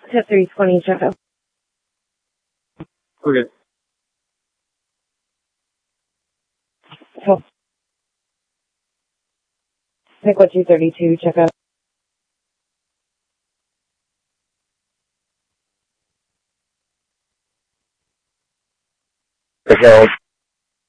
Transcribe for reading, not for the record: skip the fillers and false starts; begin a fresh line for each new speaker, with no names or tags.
to 320, check out.
Okay.
Oh. Pick what 232, check out.
Check out.